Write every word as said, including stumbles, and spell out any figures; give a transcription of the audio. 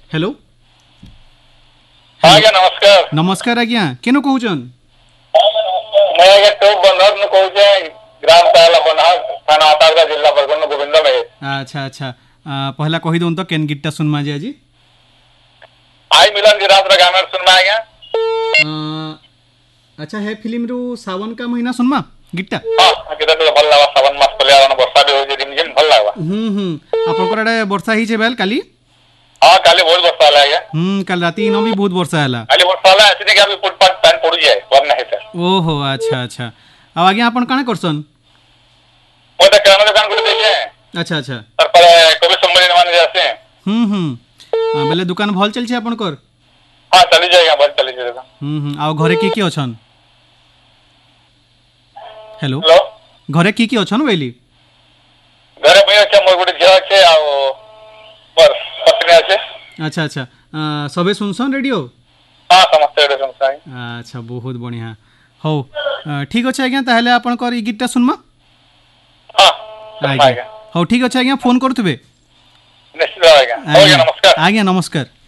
Hello आज्ञा नमस्कार नमस्कार आज्ञा केनो कहउछन मैं आज्ञा तो बनहर न कहउछे ग्राम ताला बनहर थाना आतागरा जिला बरगुन गोविंद में। अच्छा अच्छा आ, पहला कहि दोन तो केन गीतटा सुनमा जी आजी आई मिलन की रात रे गाना सुनमा आज्ञा। अच्छा है फिल्म रो सावन का महीना सुनमा गीतटा हां गीतटा तो भल लागवा सावन मास पले आना वर्षा भी हो जे रिमझिम भल लागवा। हम्म हम्म आपनकर आडे वर्षा ही छे बेल काली हां काली बहुत वर्षा आला आज्ञा। हम्म काल राती नो भी बहुत वर्षा आला काली वर्षा आला ऐसे कि अभी फुटपाथ पैन पड़ जाए वरना है सर। ओहो अच्छा अच्छा अब आज्ञा आपन काने करसन ओटा किराना दुकान को देखे अच्छा अच्छा तर पर कभी संबंधी मान जासे। हम्म हम्म बेले दुकान भल चल छे आपनकर हां चली जाएगा भल चली जाएगा। हम्म हम्म आ घरे की की अछन हेलो हेलो घरे की की अछन बेली घरे भई अच्छा मोर गुटे झिया छे आ पर पत्नी আছে। अच्छा अच्छा आ, सबे सुनसन रेडियो हां समस्त रेडियो सुनसाई। अच्छा बहुत बढ़िया हौ ठीक अच्छे आज्ञा ताहले आपनकर ई गीतटा सुनमा हां आज्ञा हौ ठीक अच्छे आज्ञा फोन करथबे निश्चित आज्ञा। आज्ञा नमस्कार आज्ञा नमस्कार।